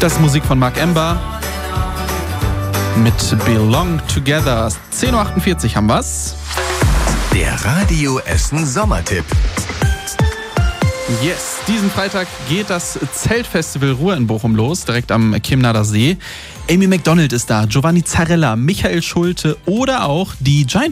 Das ist Musik von Mark Ember mit Belong Together. 10.48 Uhr haben wir's. Der Radio Essen Sommertipp. Yes, diesen Freitag geht das Zeltfestival Ruhr in Bochum los, direkt am Chiemnader See. Amy Macdonald ist da, Giovanni Zarella, Michael Schulte oder auch die Giant